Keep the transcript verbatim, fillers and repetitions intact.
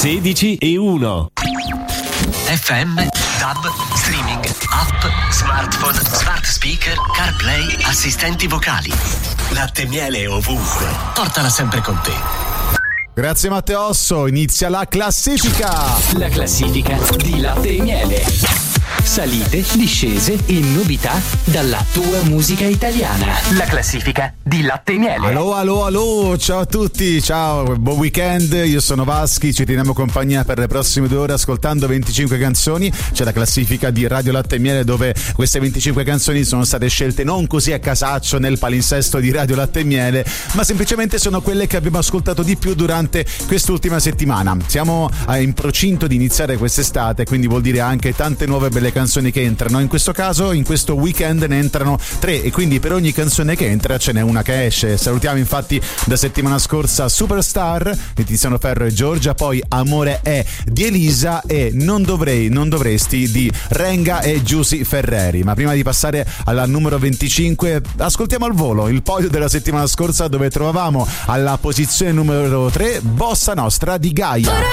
sedici e uno. F M, DAB, streaming, app, smartphone, smart speaker, CarPlay, assistenti vocali. Latte miele ovunque. Portala sempre con te. Grazie Matteosso, inizia la classifica. La classifica di Latte e Miele. Salite, discese e novità dalla tua musica italiana. La classifica di Latte e Miele. Allo, allo, allo, ciao a tutti, ciao, buon weekend, io sono Vaschi, ci teniamo compagnia per le prossime due ore ascoltando venticinque canzoni. C'è la classifica di Radio Latte e Miele dove queste venticinque canzoni sono state scelte non così a casaccio nel palinsesto di Radio Latte e Miele, ma semplicemente sono quelle che abbiamo ascoltato di più durante quest'ultima settimana. Siamo in procinto di iniziare quest'estate, quindi vuol dire anche tante nuove belle canzoni che entrano. In questo caso, in questo weekend ne entrano tre e quindi per ogni canzone che entra ce n'è una che esce. Salutiamo infatti da settimana scorsa Superstar di Tiziano Ferro e Giorgia, poi Amore è di Elisa e Non dovrei, non dovresti di Renga e Giusy Ferreri. Ma prima di passare alla numero venticinque, ascoltiamo al volo il podio della settimana scorsa dove trovavamo alla posizione numero tre Bossa Nostra di Gaia.